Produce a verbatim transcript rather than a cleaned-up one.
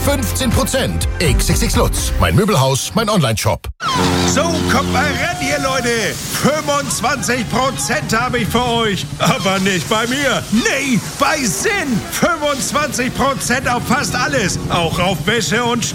fünfzehn Prozent. X X X Lutz, mein Möbelhaus, mein Onlineshop. So, kommt mal ran hier, Leute. fünfundzwanzig Prozent habe ich für euch. Aber nicht bei mir. Nee, bei Sinn. fünfundzwanzig Prozent auf fast alles. Auch auf Wäsche und